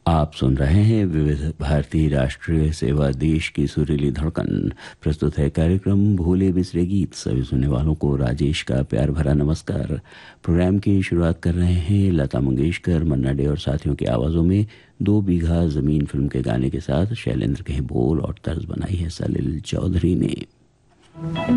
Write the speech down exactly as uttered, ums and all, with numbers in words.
आप सुन रहे हैं विविध भारतीय राष्ट्रीय सेवा देश की सुरीली धड़कन। प्रस्तुत है कार्यक्रम भोले बिसरे गीत। सभी सुनने वालों को राजेश का प्यार भरा नमस्कार। प्रोग्राम की शुरुआत कर रहे हैं लता मंगेशकर, मन्ना डे और साथियों की आवाज़ों में दो बीघा ज़मीन फिल्म के गाने के साथ। शैलेंद्र के बोल और तर्ज बनाई है सलील चौधरी ने।